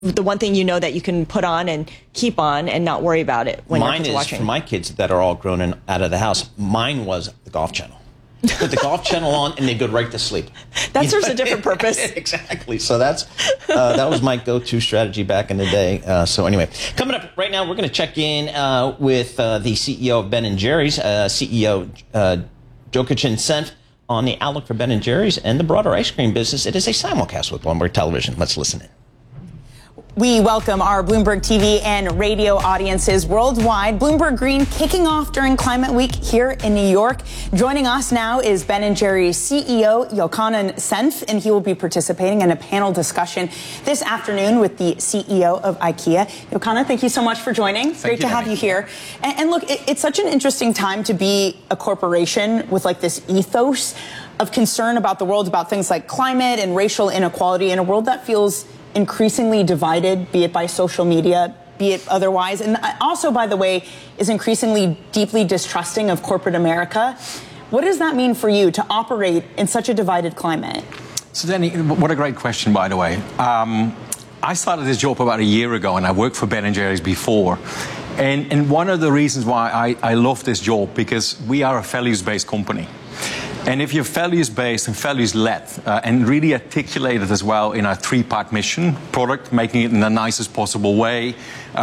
the one thing you know that you can put on and keep on and not worry about it when Mine you're is watching. for my kids that are all grown and out of the house. Mine was the Golf Channel. Put the Golf Channel on and they go right to sleep. That serves a different purpose. Exactly. So that was my go-to strategy back in the day. So anyway, coming up right now, we're going to check in with the CEO of Ben & Jerry's, CEO Jokicin Senft, on the outlook for Ben & Jerry's and the broader ice cream business. It is a simulcast with Bloomberg Television. Let's listen in. We welcome our Bloomberg TV and radio audiences worldwide. Bloomberg Green kicking off during Climate Week here in New York. Joining us now is Ben & Jerry's CEO, Jokicin Senft, and he will be participating in a panel discussion this afternoon with the CEO of IKEA. Jokicin, thank you so much for joining. Great to have you here. And look, it's such an interesting time to be a corporation with like this ethos of concern about the world, about things like climate and racial inequality in a world that feels increasingly divided, be it by social media, be it otherwise, and also, by the way, is increasingly deeply distrusting of corporate America. What does that mean for you to operate in such a divided climate? So, Danny, what a great question, by the way. I started this job about a year ago, and I worked for Ben & Jerry's before. And one of the reasons why I love this job, because we are a values-based company. And if you're values-based and values-led and really articulated as well in our three-part mission, product, making it in the nicest possible way,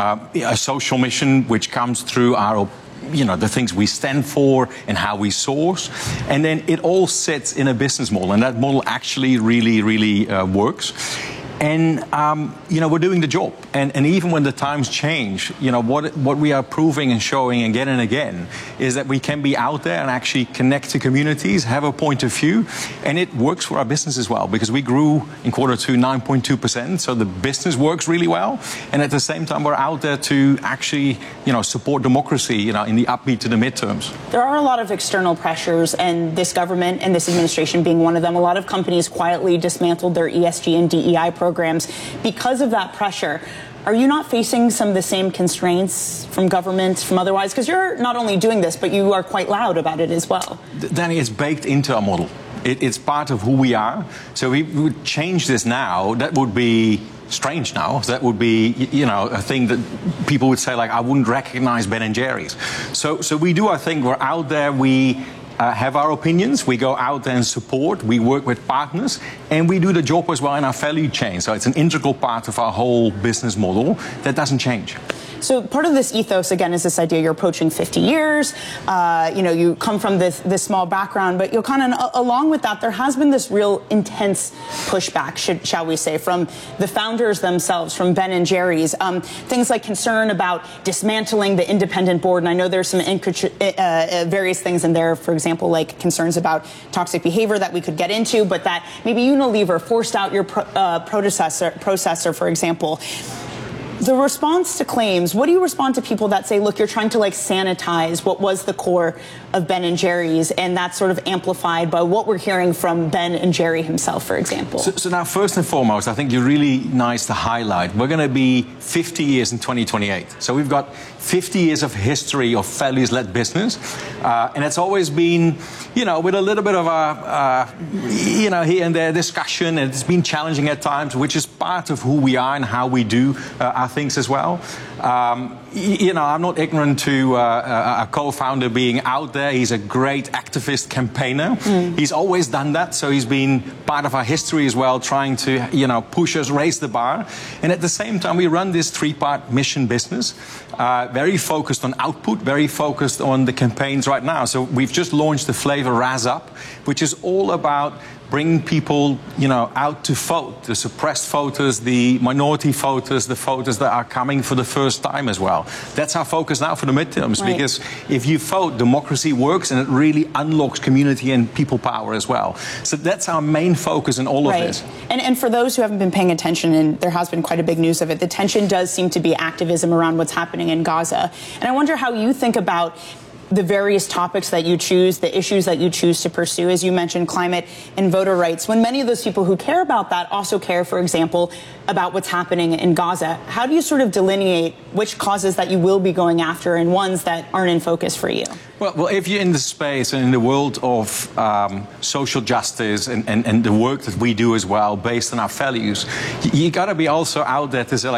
a social mission which comes through our, the things we stand for and how we source. And then it all sits in a business model. And that model actually really works. And, we're doing the job. And even when the times change, what we are proving and showing again and again is that we can be out there and actually connect to communities, have a point of view. And it works for our business as well, because we grew in Q2 9.2%. So the business works really well. And at the same time, we're out there to actually, support democracy, in the upbeat to the midterms. There are a lot of external pressures, and this government and this administration being one of them. A lot of companies quietly dismantled their ESG and DEI programs because of that pressure. Are you not facing some of the same constraints from government, from otherwise? Because you're not only doing this, but you are quite loud about it as well. Danny, it's baked into our model. It's part of who we are. So we would change this now. That would be strange now. That would be, a thing that people would say, like, I wouldn't recognize Ben & Jerry's. So we do our thing. We're out there. We have our opinions. We go out there and support. We work with partners. And we do the job as well in our value chain. So it's an integral part of our whole business model that doesn't change. So part of this ethos, again, is this idea you're approaching 50 years. You come from this small background. But Jokicin, along with that, there has been this real intense pushback, shall we say, from the founders themselves, from Ben & Jerry's. Things like concern about dismantling the independent board. And I know there's some various things in there, for example, like concerns about toxic behavior that we could get into, but that maybe Unilever forced out your processor, for example. The response to claims, what do you respond to people that say, look, you're trying to sanitize what was the core of Ben & Jerry's, and that's sort of amplified by what we're hearing from Ben & Jerry himself, for example? So now, first and foremost, I think you're really nice to highlight. We're going to be 50 years in 2028. So we've got 50 years of history of values-led business. And it's always been, with a little bit of a, here and there discussion, and it's been challenging at times, which is part of who we are and how we do our things as well. I'm not ignorant to a co-founder being out there. He's a great activist campaigner. He's always done that. So he's been part of our history as well, trying to, push us, raise the bar. And at the same time, we run this three-part mission business, very focused on output, very focused on the campaigns right now. So we've just launched the Flavor Razz Up, which is all about bringing people, out to vote, the suppressed voters, the minority voters, the voters that are coming for the first time as well. That's our focus now for the midterms, right? Because if you vote, democracy works and it really unlocks community and people power as well. So that's our main focus in all of this. And for those who haven't been paying attention, and there has been quite a big news of it, the tension does seem to be activism around what's happening in Gaza. And I wonder how you think about the various topics that you choose, the issues that you choose to pursue, as you mentioned, climate and voter rights, when many of those people who care about that also care, for example, about what's happening in Gaza? How do you sort of delineate which causes that you will be going after and ones that aren't in focus for you? Well, if you're in the space and in the world of social justice and the work that we do as well, based on our values, you got to be also out there to say,